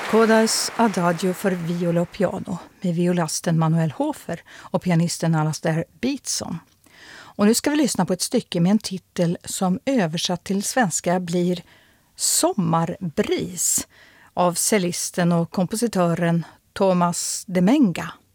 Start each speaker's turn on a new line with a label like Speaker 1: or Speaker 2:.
Speaker 1: Codas Adagio för viola och piano med violasten Manuel Hofer och pianisten Alastair Beatson. Och nu ska vi lyssna på ett stycke med en titel som översatt till svenska blir Sommarbris av cellisten och kompositören Thomas de Menga.